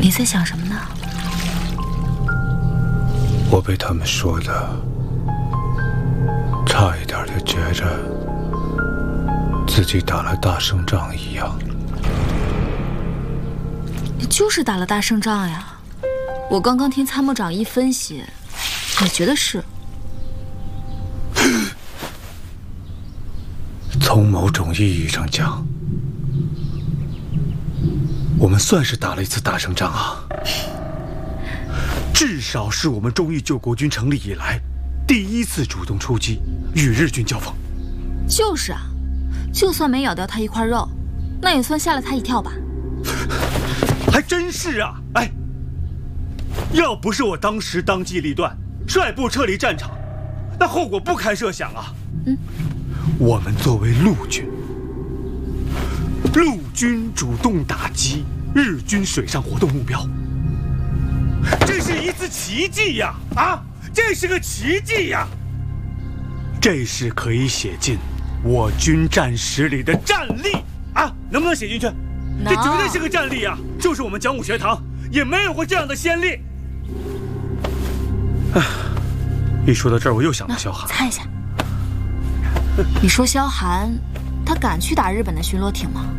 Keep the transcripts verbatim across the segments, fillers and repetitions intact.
你在想什么呢？ 我被他们说的，差一点就觉着自己打了大胜仗一样。 你就是打了大胜仗呀！我刚刚听参谋长一分析，也觉得是。 从某种意义上讲，我们算是打了一次大胜仗啊。至少是我们忠义救国军成立以来，第一次主动出击与日军交锋。 就是啊，就算没咬掉他一块肉，那也算吓了他一跳吧。 还真是啊！哎，要不是我当时当机立断，率部撤离战场，那后果不堪设想啊！ 嗯， 我们作为陆军，陆军主动打击日军水上活动目标，这是一次奇迹呀！啊，这是个奇迹呀！这是可以写进我军战史里的战例啊！能不能写进去？这绝对是个战例啊！就是我们讲武学堂也没有过这样的先例。唉，一说到这儿，我又想到萧寒。 猜一下，你说萧寒，他敢去打日本的巡逻艇吗？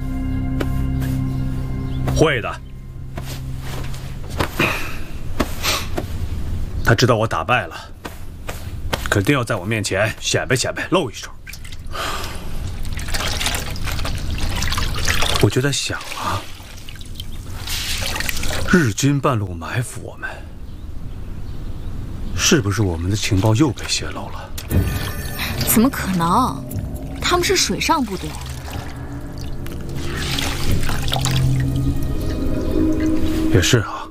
会的。他知道我打败了，肯定要在我面前显摆显摆，露一手。我就在想啊，日军半路埋伏我们，是不是我们的情报又被泄露了？ 怎么可能？他们是水上部队。 也是啊。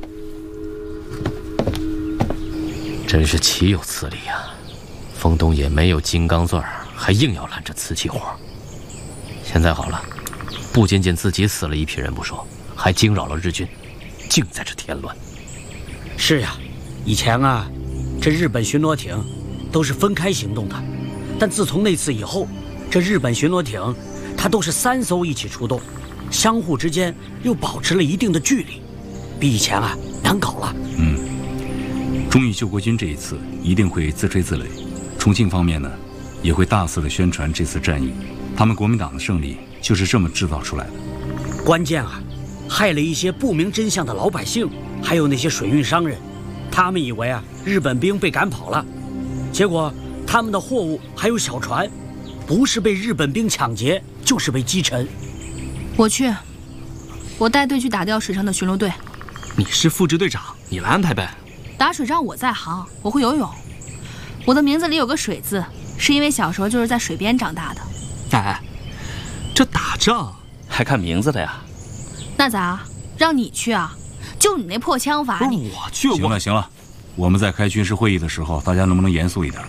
真是岂有此理啊！丰东野没有金刚钻，还硬要揽着瓷器活。现在好了，不仅仅自己死了一批人不说，还惊扰了日军，净在这添乱。 是呀，以前啊，这日本巡逻艇都是分开行动的，但自从那次以后，这日本巡逻艇它都是三艘一起出动，相互之间又保持了一定的距离，比以前啊难搞了。 嗯。忠义救国军这一次一定会自吹自擂，重庆方面呢，也会大肆的宣传这次战役。他们国民党的胜利就是这么制造出来的。 关键啊，害了一些不明真相的老百姓，还有那些水运商人，他们以为啊日本兵被赶跑了，结果他们的货物还有小船，不是被日本兵抢劫，就是被击沉。 我去，我带队去打掉水上的巡逻队。 你是副支队长，你来安排呗。 打水仗我在行，我会游泳。我的名字里有个水字，是因为小时候就是在水边长大的。 哎，这打仗还看名字的呀？ 那咋？让你去啊？就你那破枪法，你我去。 行了行了，我们在开军事会议的时候，大家能不能严肃一点？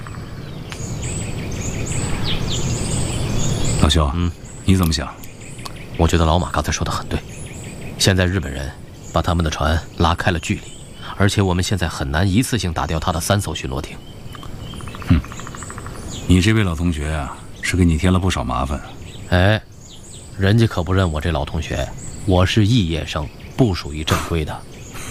老肖，嗯，你怎么想？ 我觉得老马刚才说的很对。现在日本人把他们的船拉开了距离。而且我们现在很难一次性打掉他的三艘巡逻艇。 哼，你这位老同学啊，是给你添了不少麻烦。 哎，人家可不认我这老同学，我是肄业生，不属于正规的。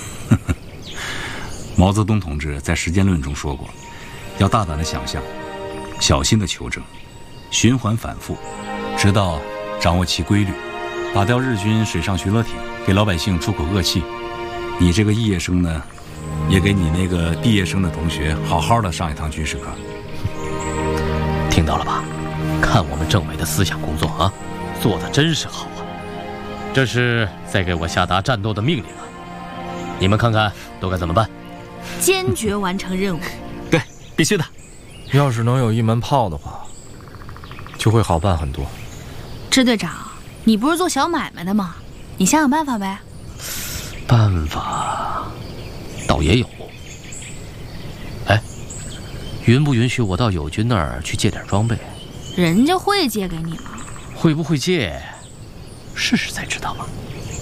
毛泽东同志在《时间论》中说过，要大胆的想象，小心的求证，循环反复，直到掌握其规律，打掉日军水上巡逻艇，给老百姓出口恶气。你这个肄业生呢，也给你那个毕业生的同学好好的上一堂军事课。 听到了吧？看我们政委的思想工作啊，做的真是好啊！这是在给我下达战斗的命令啊！你们看看都该怎么办？ 坚决完成任务。 对，必须的。 要是能有一门炮的话，就会好办很多。 支队长，你不是做小买卖的吗？你想想办法呗。 办法倒也有。哎，允不允许我到友军那儿去借点装备？ 人家会借给你吗？ 会不会借，试试才知道嘛。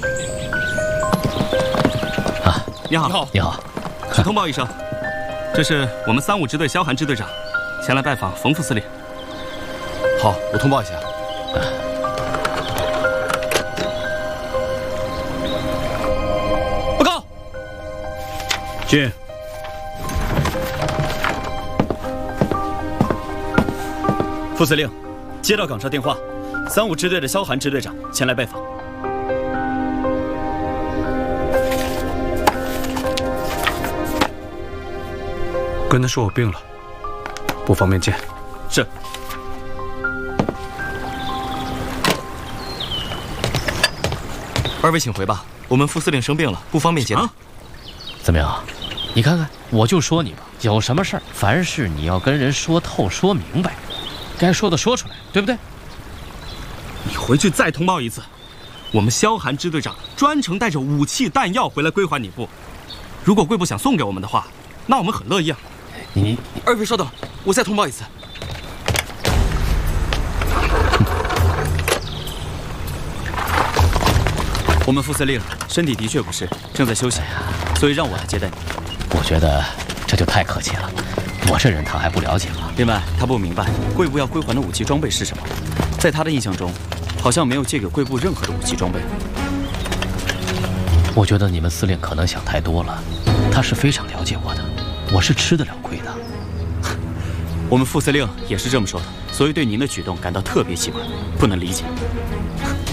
啊， 你好，你好， 你好， 去通报一声，这是我们三五支队萧寒支队长，前来拜访冯副司令。 好，我通报一下。 报进。副司令，接到岗哨电话，三五支队的萧寒支队长前来拜访。 跟他说我病了，不方便见。 是。 二位请回吧，我们副司令生病了，不方便接待。 怎么样？你看看，我就说你吧，有什么事儿，凡事你要跟人说透、说明白，该说的说出来，对不对？ 你回去再通报一次，我们萧寒支队长专程带着武器弹药回来归还你部。如果贵部想送给我们的话，那我们很乐意啊。 你你二位稍等，我再通报一次。 我们副司令身体的确不适，正在休息，所以让我来接待你。 我觉得这就太客气了，我这人他还不了解吗？ 另外，他不明白贵部要归还的武器装备是什么，在他的印象中，好像没有借给贵部任何的武器装备。 我觉得你们司令可能想太多了，他是非常了解我的，我是吃得了亏的。 我们副司令也是这么说的，所以对您的举动感到特别奇怪，不能理解。